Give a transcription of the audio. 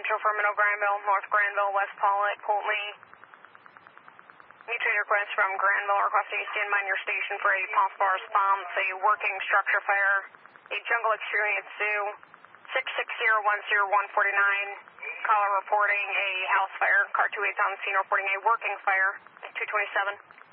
Central for Middle Granville, North Granville, West Pollitt, Poultney. Mutual request from Granville requesting you stand by in your station for a possible response, a working structure fire, a jungle experience zoo, 660-10149. Caller reporting a house fire. Car 28 on the scene reporting a working fire, 227.